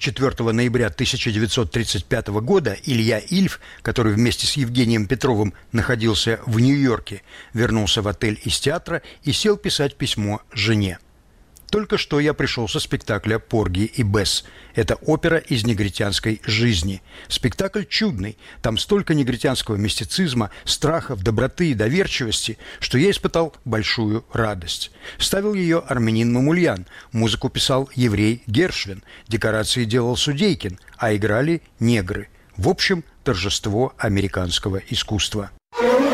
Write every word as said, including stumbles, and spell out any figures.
четвёртого ноября тысяча девятьсот тридцать пятого года Илья Ильф, который вместе с Евгением Петровым находился в Нью-Йорке, вернулся в отель из театра и сел писать письмо жене. Только что я пришел со спектакля «Порги и Бесс». Это опера из негритянской жизни. Спектакль чудный. Там столько негритянского мистицизма, страхов, доброты и доверчивости, что я испытал большую радость. Ставил ее армянин Мамульян, музыку писал еврей Гершвин, декорации делал Судейкин, а играли негры. В общем, торжество американского искусства.